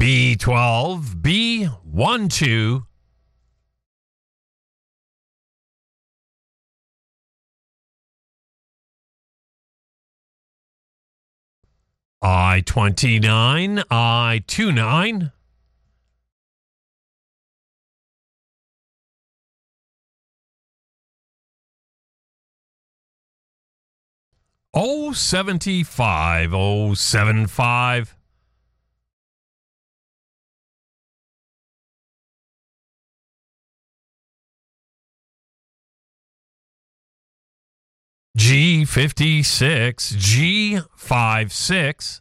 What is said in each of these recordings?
B12, B12, I-29, I-29, O75, O75, G56, G56.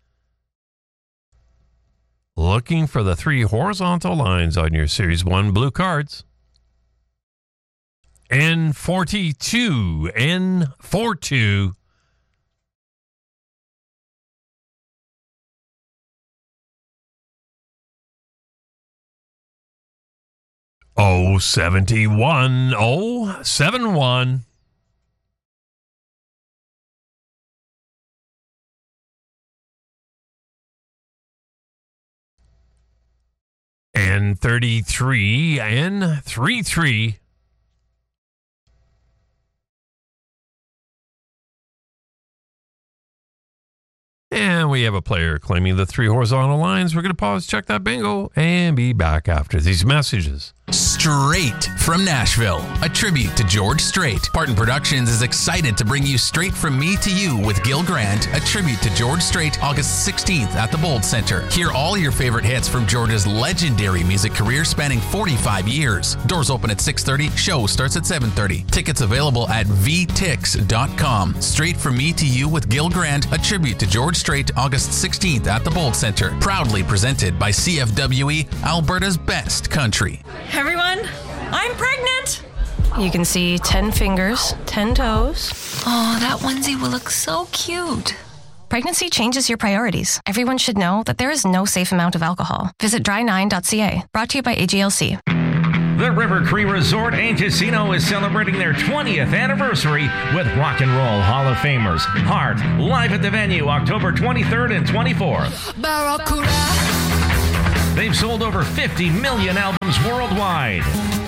Looking for the three horizontal lines on your Series 1 blue cards. N42, N42. O71, O71. N33, N33. And we have a player claiming the three horizontal lines. We're going to pause, check that bingo, and be back after these messages. Straight from Nashville, a tribute to George Strait. Parton Productions is excited to bring you Straight From Me to You with Gil Grant, a tribute to George Strait, August 16th at the Bold Center. Hear all your favorite hits from George's legendary music career spanning 45 years. Doors open at 6:30, show starts at 7:30. Tickets available at vtix.com. Straight From Me to You with Gil Grant, a tribute to George Strait, August 16th at the Bold Center. Proudly presented by CFWE, Alberta's best country. Everyone, I'm pregnant. You can see 10 fingers, 10 toes. Oh, that onesie will look so cute. Pregnancy changes your priorities. Everyone should know that there is no safe amount of alcohol. Visit dry9.ca. Brought to you by AGLC. The River Cree Resort and Casino is celebrating their 20th anniversary with Rock and Roll Hall of Famers Heart live at the venue October 23rd and 24th. They've sold over 50 million albums worldwide.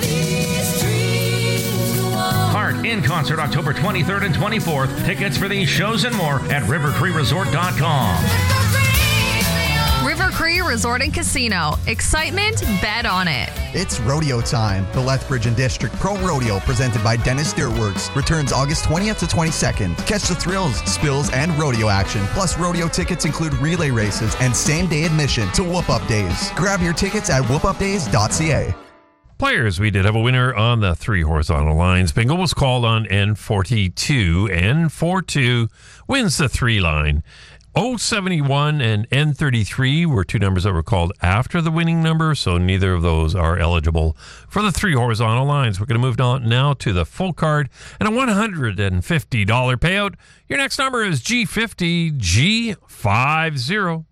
Heart in concert October 23rd and 24th. Tickets for these shows and more at rivercreeresort.com. River Cree Resort and Casino. Excitement, bet on it. It's rodeo time. The Lethbridge and District Pro Rodeo, presented by Dennis Dirtworks, returns August 20th to 22nd. Catch the thrills, spills, and rodeo action. Plus, rodeo tickets include relay races and same-day admission to Whoop Up Days. Grab your tickets at whoopupdays.ca. Players, we did have a winner on the three horizontal lines. Bingo was called on N42. N42 wins the three line. O71 and N33 were two numbers that were called after the winning number, so neither of those are eligible for the three horizontal lines. We're going to move on now to the full card and a $150 payout. Your next number is G50, G50.